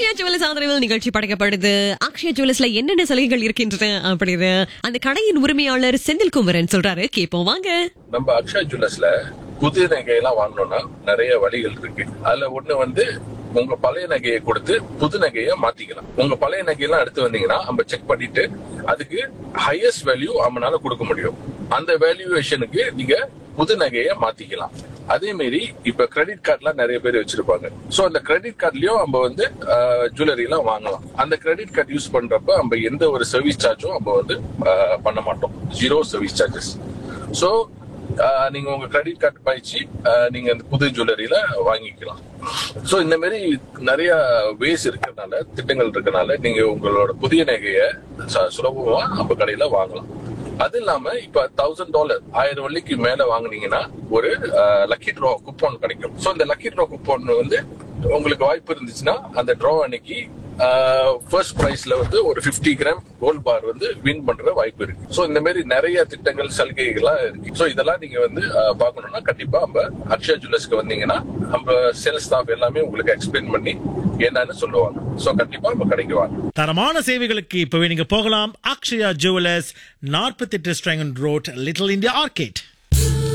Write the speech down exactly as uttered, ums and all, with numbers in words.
Akshaya jewellers ஆதரவில் நிகழ்ச்சி படைக்கப்படுது. அக்ஷயா ஜுவல்லர்ஸ்ல என்னென்ன சலுகைகள் இருக்கின்றன அப்படின்னு அந்த கடையின் உரிமையாளர் செந்தில் குமரன் சொல்றாரு. கேட்போம் வாங்க. நம்ம அக்ஷயா ஜுவல்லர்ஸ்ல புதிய நகையெல்லாம் வாங்கணும்னா நிறைய வழிகள் இருக்கு. அதுல ஒண்ணு வந்து உங்க பழைய நகையை கொடுத்து புது நகையை மாத்திக்கலாம். உங்க பழைய நகையெல்லாம் எடுத்து வந்தீங்கன்னா நம்ம செக் பண்ணிட்டு அதுக்கு ஹையஸ்ட் வேல்யூ நம்மளால கொடுக்க முடியும். அந்த வேல்யூவேஷனுக்கு நீங்க புது நகையை மாத்திக்கலாம். அதே மாதிரி இப்ப கிரெடிட் கார்ட்லாம் நிறைய பேர் வச்சிருப்பாங்க. சோ அந்த கிரெடிட் கார்ட்லயும் நம்ம வந்து ஜுவல்லரி எல்லாம் வாங்கலாம். அந்த கிரெடிட் கார்டு யூஸ் பண்றப்ப நம்ம எந்த ஒரு சர்வீஸ் சார்ஜும் நம்ம வந்து பண்ண மாட்டோம். Zero service charges. சோ நீங்க உங்க கிரெடிட் கார்டு பயிற்சி நீங்க அந்த புது ஜுவல்லரியில வாங்கிக்கலாம். சோ இந்த மாதிரி நிறைய வேஸ் இருக்கிறதுனால, திட்டங்கள் இருக்கனால நீங்க உங்களோட புதிய நகையை சுலபமா நம்ம கடையில வாங்கலாம். அது இல்லாம இப்ப தௌசண்ட் டாலர் ஆயிரம் வெள்ளிக்கு மேல வாங்குனீங்கன்னா ஒரு லக்கி ட்ரா கூப்பன் கிடைக்கும். சோ இந்த லக்கி ட்ரா கூப்பன் வந்து உங்களுக்கு வாய்ப்பு இருந்துச்சுன்னா அந்த ட்ரா அன்னைக்கு ஃபர்ஸ்ட் பிரைஸ்ல வந்து ஒரு பிப்டி கிராம் கோல்ட் பார் வந்து வின் பண்ற வாய்ப்பு இருக்கு. சோ இந்த மாதிரி நிறைய திட்டங்கள் சலுகைகள்லாம் இருக்கு. சோ இதெல்லாம் நீங்க வந்து பாக்கணும்னா கண்டிப்பா நம்ம அக்ஷயா ஜுவல்லர்ஸ்க்கு வந்தீங்கன்னா நம்ம சேல்ஸ் ஸ்டாஃப் எல்லாமே உங்களுக்கு எக்ஸ்பிளைன் பண்ணி என்னன்னு சொல்லுவாங்க. சோ கண்டிப்பா நம்ம கடைக்கு வாங்க. தரமான சேவைகளுக்கு இப்பவே நீங்க போகலாம். அக்ஷயா ஜுவல்லர்ஸ், நாற்பத்தி எட்டு ஸ்ட்ராங்கன் ரோட், லிட்டில் இந்தியா ஆர்கேட்.